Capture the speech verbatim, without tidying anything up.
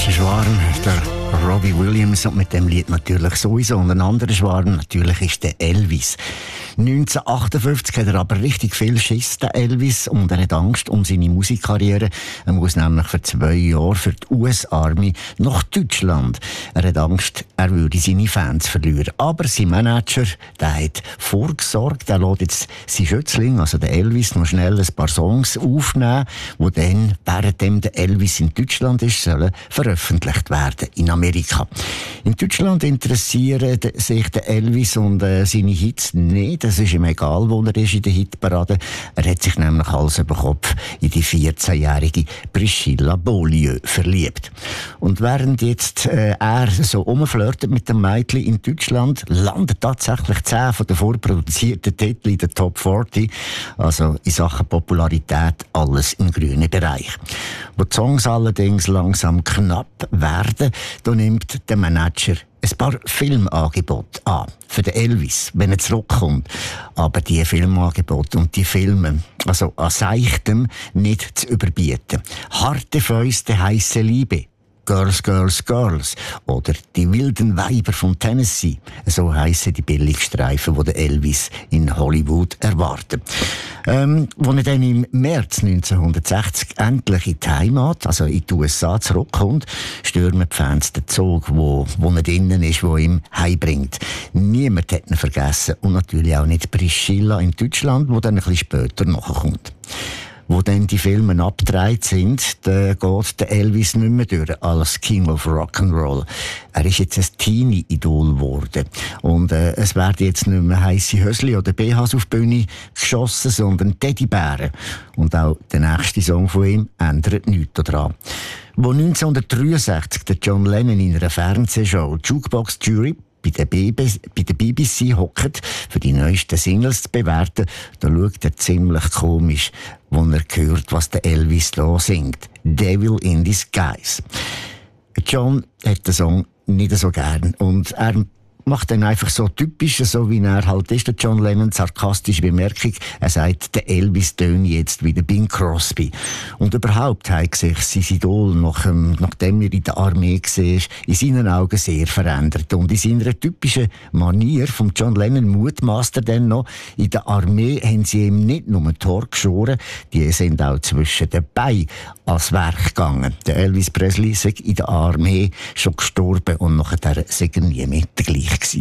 ist ein Schwarm, der Robbie Williams, und mit dem Lied natürlich sowieso. Und ein anderer Schwarm natürlich ist der Elvis. neunzehnhundertachtundfünfzig hat er aber richtig viel Schiss, der Elvis, und er hat Angst um seine Musikkarriere. Er muss nämlich für zwei Jahre für die U S-Army nach Deutschland. Er hat Angst, er würde seine Fans verlieren. Aber sein Manager, der hat vorgesorgt, er lässt jetzt seinen Schützling, also der Elvis, noch schnell ein paar Songs aufnehmen, die dann, währenddem der Elvis in Deutschland ist, sollen veröffentlicht werden in Amerika. In Deutschland interessieren sich der Elvis und äh, seine Hits nicht. Es ist ihm egal, wo er ist in der Hitparade. Er hat sich nämlich Hals über Kopf in die vierzehnjährige Priscilla Beaulieu verliebt. Und während jetzt äh, er so rumflirtet mit dem Mädchen in Deutschland, landet tatsächlich zehn von den vorproduzierten Titeln in der Top vierzig. Also in Sachen Popularität alles im grünen Bereich. Wo die Songs allerdings langsam knapp werden, da nimmt der Manager ein paar Filmangebote an für den Elvis, wenn er zurückkommt. Aber die Filmangebote und die Filme, also an Seichtem, nicht zu überbieten. Harte Fäuste, heisse Liebe. Girls, Girls, Girls. Oder die wilden Weiber von Tennessee. So heissen die Billigstreifen, die der Elvis in Hollywood erwartet. Ähm, als er dann im März neunzehnhundertsechzig endlich in die Heimat, also in die U S A, zurückkommt, stürmen die Fans den Zug, wo, wo er drinnen ist, wo ihm heimbringt. Niemand hat ihn vergessen. Und natürlich auch nicht Priscilla in Deutschland, wo dann ein bisschen später nachkommt. Wo dann die Filme abgedreht sind, da geht der Elvis nicht mehr durch als King of Rock'n'Roll. Er ist jetzt ein Teenie-Idol geworden. Und äh, es werden jetzt nicht mehr heisse Hösli oder B Hs auf die Bühne geschossen, sondern Teddybären. Und auch der nächste Song von ihm ändert nichts daran. Wo neunzehnhundertdreiundsechzig der John Lennon in einer Fernsehshow Jukebox Jury bei der B B C hockt, für die neuesten Singles zu bewerten, da schaut er ziemlich komisch, wenn er hört, was der Elvis da singt. Devil in Disguise. John hat den Song nicht so gern und er macht dann einfach so typisch, so wie er halt ist, der John Lennon, sarkastische Bemerkung. Er sagt, der Elvis tönt jetzt wie der Bing Crosby. Und überhaupt hat sich sein Idol, nach, ähm, nachdem er in der Armee war, in seinen Augen sehr verändert. Und in seiner typischen Manier vom John Lennon mutmaßt er dann noch, in der Armee haben sie ihm nicht nur die Haare geschoren, die sind auch zwischen den Beinen ans Werk gegangen. Der Elvis Presley ist in der Armee schon gestorben und nachher sei er nie mehr der gleiche gewesen.